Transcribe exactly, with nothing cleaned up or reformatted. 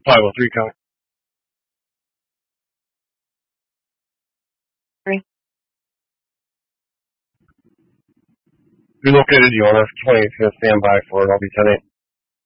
five oh three count. Three. Relocated, you on F twenty. It's going to stand by for it. I'll be ten eight.